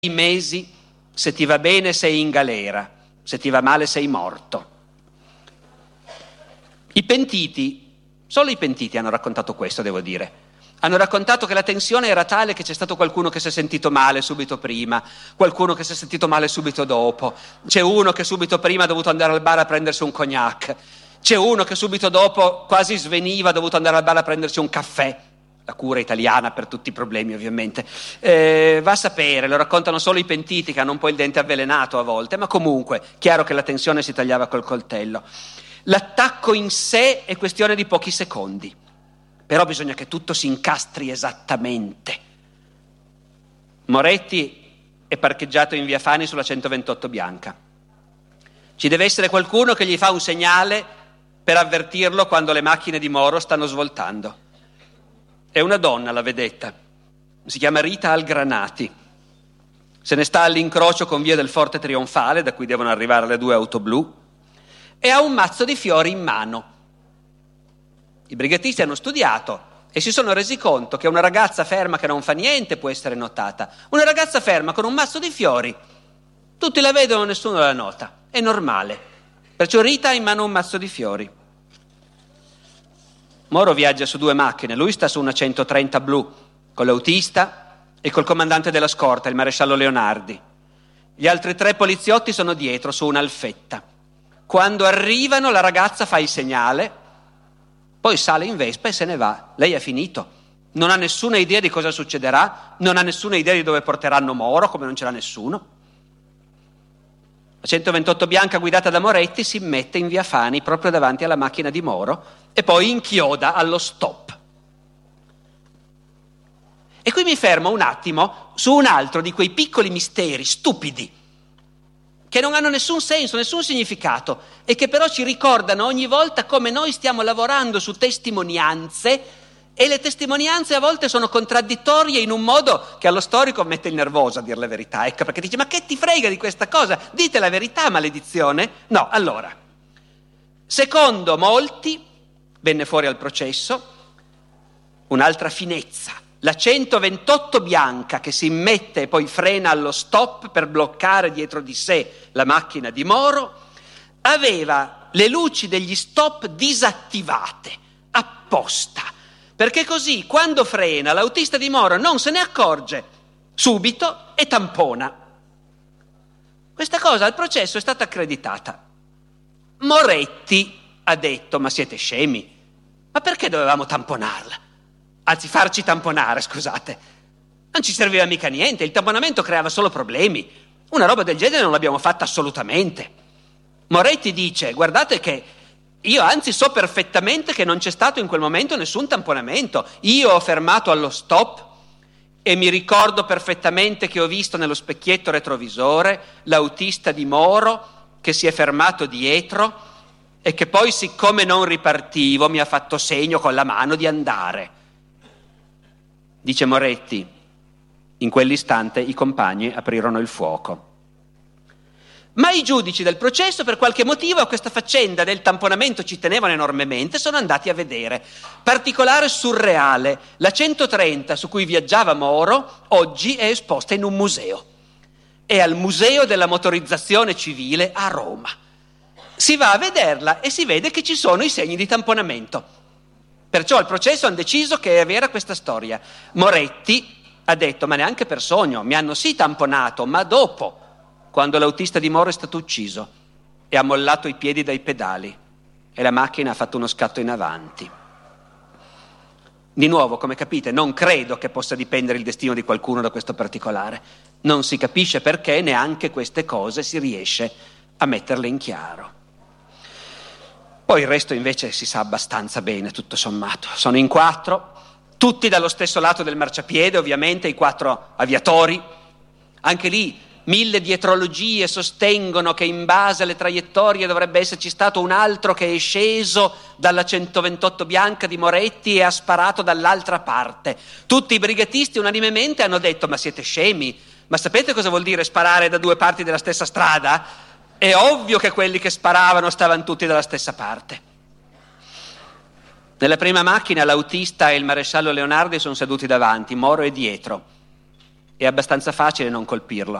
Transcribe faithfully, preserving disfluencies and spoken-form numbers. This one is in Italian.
I mesi, se ti va bene sei in galera, se ti va male sei morto. I pentiti, solo i pentiti hanno raccontato questo, devo dire. Hanno raccontato che la tensione era tale che c'è stato qualcuno che si è sentito male subito prima, qualcuno che si è sentito male subito dopo, c'è uno che subito prima ha dovuto andare al bar a prendersi un cognac, c'è uno che subito dopo quasi sveniva, ha dovuto andare al bar a prendersi un caffè. La cura italiana per tutti i problemi, ovviamente. Eh, va a sapere, lo raccontano solo i pentiti che hanno un po' il dente avvelenato a volte, ma comunque, chiaro che la tensione si tagliava col coltello. L'attacco in sé è questione di pochi secondi, però bisogna che tutto si incastri esattamente. Moretti è parcheggiato in via Fani sulla centoventotto bianca. Ci deve essere qualcuno che gli fa un segnale per avvertirlo quando le macchine di Moro stanno svoltando. È una donna la vedetta, si chiama Rita Algranati, se ne sta all'incrocio con via del Forte Trionfale, da cui devono arrivare le due auto blu, e ha un mazzo di fiori in mano. I brigatisti hanno studiato e si sono resi conto che una ragazza ferma che non fa niente può essere notata. Una ragazza ferma con un mazzo di fiori, tutti la vedono, nessuno la nota, è normale. Perciò Rita ha in mano un mazzo di fiori. Moro viaggia su due macchine, lui sta su una centotrenta blu, con l'autista e col comandante della scorta, il maresciallo Leonardi. Gli altri tre poliziotti sono dietro, su un'Alfetta. Quando arrivano la ragazza fa il segnale, poi sale in Vespa e se ne va. Lei ha finito. Non ha nessuna idea di cosa succederà, non ha nessuna idea di dove porteranno Moro, come non ce l'ha nessuno. La centoventotto bianca guidata da Moretti si mette in via Fani proprio davanti alla macchina di Moro e poi inchioda allo stop. E qui mi fermo un attimo su un altro di quei piccoli misteri stupidi che non hanno nessun senso, nessun significato e che però ci ricordano ogni volta come noi stiamo lavorando su testimonianze e le testimonianze a volte sono contraddittorie in un modo che allo storico mette il nervoso, a dire la verità, ecco, perché dice: ma che ti frega di questa cosa? Dite la verità, maledizione. No, allora, secondo molti venne fuori al processo un'altra finezza. La centoventotto bianca che si immette e poi frena allo stop per bloccare dietro di sé la macchina di Moro aveva le luci degli stop disattivate apposta, perché così quando frena l'autista di Moro non se ne accorge subito e tampona. Questa cosa al processo è stata accreditata. Moretti ha detto: ma siete scemi? Ma perché dovevamo tamponarla? Anzi, farci tamponare, scusate. Non ci serviva mica niente, il tamponamento creava solo problemi. Una roba del genere non l'abbiamo fatta assolutamente. Moretti dice: guardate che io anzi so perfettamente che non c'è stato in quel momento nessun tamponamento. Io ho fermato allo stop e mi ricordo perfettamente che ho visto nello specchietto retrovisore l'autista di Moro che si è fermato dietro e che poi, siccome non ripartivo, mi ha fatto segno con la mano di andare. Dice Moretti: in quell'istante i compagni aprirono il fuoco. Ma i giudici del processo, per qualche motivo, a questa faccenda del tamponamento ci tenevano enormemente, sono andati a vedere. Particolare surreale: la centotrenta su cui viaggiava Moro oggi è esposta in un museo. È al Museo della Motorizzazione Civile a Roma. Si va a vederla e si vede che ci sono i segni di tamponamento. Perciò al processo hanno deciso che è vera questa storia. Moretti ha detto: ma neanche per sogno, mi hanno sì tamponato, ma dopo, quando l'autista di Moro è stato ucciso e ha mollato i piedi dai pedali e la macchina ha fatto uno scatto in avanti. Di nuovo, come capite, non credo che possa dipendere il destino di qualcuno da questo particolare. Non si capisce perché neanche queste cose si riesce a metterle in chiaro. Poi il resto invece si sa abbastanza bene, tutto sommato. Sono in quattro, tutti dallo stesso lato del marciapiede, ovviamente, i quattro aviatori. Anche lì mille dietrologie sostengono che in base alle traiettorie dovrebbe esserci stato un altro che è sceso dalla centoventotto bianca di Moretti e ha sparato dall'altra parte. Tutti i brigatisti unanimemente hanno detto: ma siete scemi? Ma sapete cosa vuol dire sparare da due parti della stessa strada? È ovvio che quelli che sparavano stavano tutti dalla stessa parte. Nella prima macchina l'autista e il maresciallo Leonardi sono seduti davanti, Moro è dietro. è abbastanza facile non colpirlo.